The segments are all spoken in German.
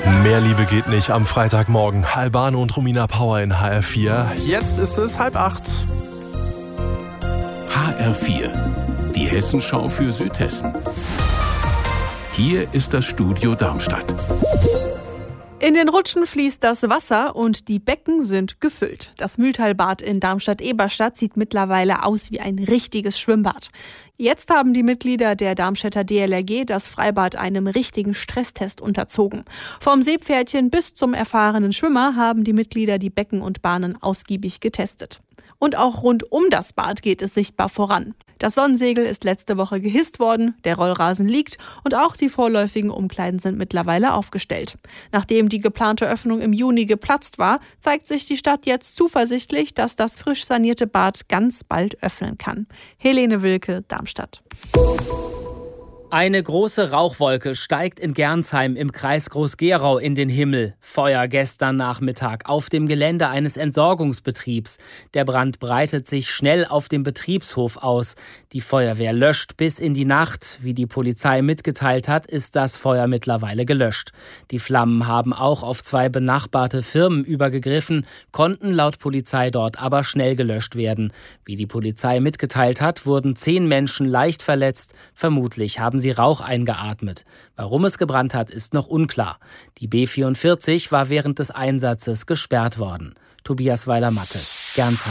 Mehr Liebe geht nicht am Freitagmorgen. Albano und Romina Power in HR4. Jetzt ist es 7:30. HR4, die Hessenschau für Südhessen. Hier ist das Studio Darmstadt. In den Rutschen fließt das Wasser und die Becken sind gefüllt. Das Mühltalbad in Darmstadt-Eberstadt sieht mittlerweile aus wie ein richtiges Schwimmbad. Jetzt haben die Mitglieder der Darmstädter DLRG das Freibad einem richtigen Stresstest unterzogen. Vom Seepferdchen bis zum erfahrenen Schwimmer haben die Mitglieder die Becken und Bahnen ausgiebig getestet. Und auch rund um das Bad geht es sichtbar voran. Das Sonnensegel ist letzte Woche gehisst worden, der Rollrasen liegt und auch die vorläufigen Umkleiden sind mittlerweile aufgestellt. Nachdem die geplante Öffnung im Juni geplatzt war, zeigt sich die Stadt jetzt zuversichtlich, dass das frisch sanierte Bad ganz bald öffnen kann. Helene Wilke, Darmstadt. Eine große Rauchwolke steigt in Gernsheim im Kreis Groß-Gerau in den Himmel. Feuer gestern Nachmittag auf dem Gelände eines Entsorgungsbetriebs. Der Brand breitet sich schnell auf dem Betriebshof aus. Die Feuerwehr löscht bis in die Nacht. Wie die Polizei mitgeteilt hat, ist das Feuer mittlerweile gelöscht. Die Flammen haben auch auf 2 benachbarte Firmen übergegriffen, konnten laut Polizei dort aber schnell gelöscht werden. Wie die Polizei mitgeteilt hat, wurden 10 Menschen leicht verletzt. Vermutlich haben sie Rauch eingeatmet. Warum es gebrannt hat, ist noch unklar. Die B44 war während des Einsatzes gesperrt worden. Tobias Weiler-Mattes, Gernsheim.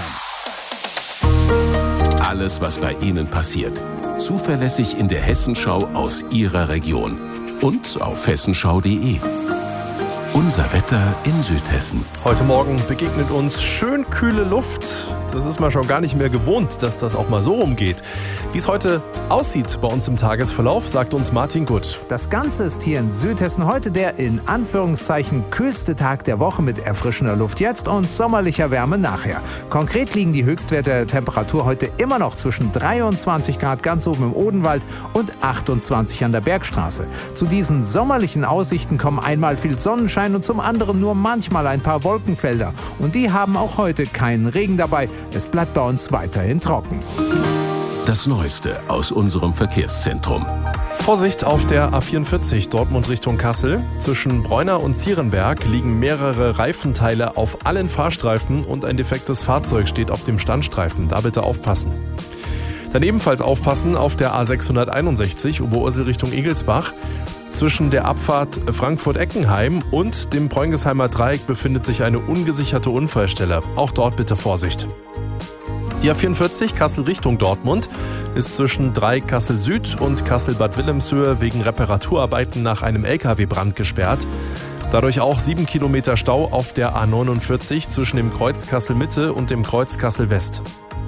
Alles, was bei Ihnen passiert. Zuverlässig in der Hessenschau aus Ihrer Region. Und auf hessenschau.de. Unser Wetter in Südhessen. Heute Morgen begegnet uns schön kühle Luft. Das ist man schon gar nicht mehr gewohnt, dass das auch mal so rumgeht. Wie es heute aussieht bei uns im Tagesverlauf, sagt uns Martin Gutt. Das Ganze ist hier in Südhessen heute der in Anführungszeichen kühlste Tag der Woche mit erfrischender Luft jetzt und sommerlicher Wärme nachher. Konkret liegen die Höchstwerte der Temperatur heute immer noch zwischen 23 Grad ganz oben im Odenwald und 28 an der Bergstraße. Zu diesen sommerlichen Aussichten kommen einmal viel Sonnenschein und zum anderen nur manchmal ein paar Wolkenfelder. Und die haben auch heute keinen Regen dabei. Es bleibt bei uns weiterhin trocken. Das Neueste aus unserem Verkehrszentrum. Vorsicht auf der A44 Dortmund Richtung Kassel. Zwischen Bräuner und Zierenberg liegen mehrere Reifenteile auf allen Fahrstreifen und ein defektes Fahrzeug steht auf dem Standstreifen. Da bitte aufpassen. Dann ebenfalls aufpassen auf der A661 Oberursel Richtung Egelsbach. Zwischen der Abfahrt Frankfurt-Eckenheim und dem Preungesheimer Dreieck befindet sich eine ungesicherte Unfallstelle. Auch dort bitte Vorsicht. Die A44 Kassel Richtung Dortmund ist zwischen Dreieck Kassel Süd und Kassel-Bad Wilhelmshöhe wegen Reparaturarbeiten nach einem LKW-Brand gesperrt. Dadurch auch 7 Kilometer Stau auf der A49 zwischen dem Kreuz Kassel Mitte und dem Kreuz Kassel West.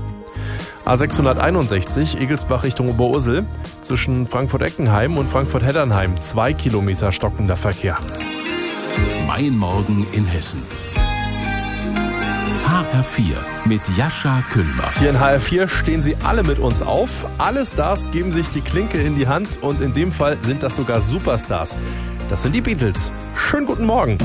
A661 Egelsbach Richtung Oberursel zwischen Frankfurt-Eckenheim und Frankfurt-Heddernheim 2 Kilometer stockender Verkehr. Mein Morgen in Hessen. HR4 mit Jascha Kühlbach. Hier in HR4 stehen sie alle mit uns auf. Alle Stars geben sich die Klinke in die Hand und in dem Fall sind das sogar Superstars. Das sind die Beatles. Schönen guten Morgen.